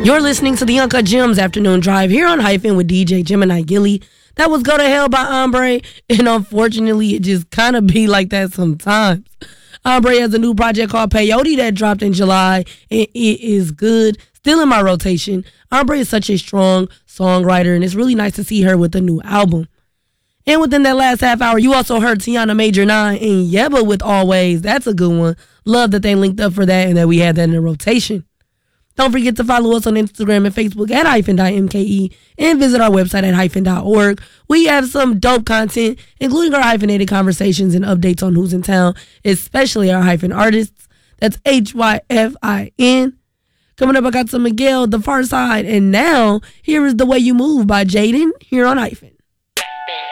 You're listening to the Uncut Gems Afternoon Drive here on Hyphen with DJ Gemini Gilly. That was Go to Hell by Ombre, and unfortunately, it just kind of be like that sometimes. Ombre has a new project called Peyote that dropped in July, and it is good. Still in my rotation. Ombre is such a strong songwriter, and it's really nice to see her with a new album. And within that last half hour, you also heard Tiana Major 9 and Yebba with Always. That's a good one. Love that they linked up for that and that we had that in the rotation. Don't forget to follow us on Instagram and Facebook at hyphen.mke and visit our website at hyphen.org. We have some dope content, including our hyphenated conversations and updates on who's in town, especially our hyphen artists. That's HYFIN. Coming up, I got some Miguel, The Far Side, and now here is The Way You Move by Jaden here on Hyphen.